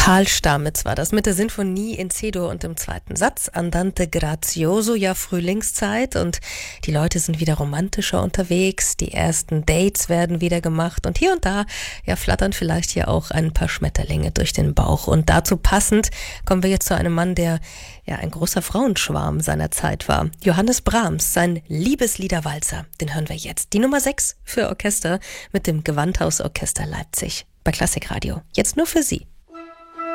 Karl Stamitz war das mit der Sinfonie in C-Dur und im zweiten Satz. Andante grazioso, ja Frühlingszeit und die Leute sind wieder romantischer unterwegs. Die ersten Dates werden wieder gemacht und hier und da ja flattern vielleicht hier auch ein paar Schmetterlinge durch den Bauch. Und dazu passend kommen wir jetzt zu einem Mann, der ja ein großer Frauenschwarm seiner Zeit war. Johannes Brahms, sein Liebesliederwalzer, den hören wir jetzt. Die Nummer 6 für Orchester mit dem Gewandhausorchester Leipzig bei Klassikradio. Jetzt nur für Sie.